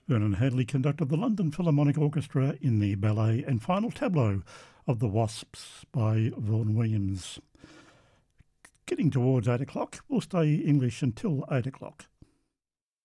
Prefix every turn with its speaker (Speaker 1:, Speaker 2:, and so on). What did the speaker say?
Speaker 1: Vernon Hadley conducted the London Philharmonic Orchestra in the ballet and final tableau of The Wasps by Vaughan Williams. Getting towards 8 o'clock, we'll stay English until 8 o'clock.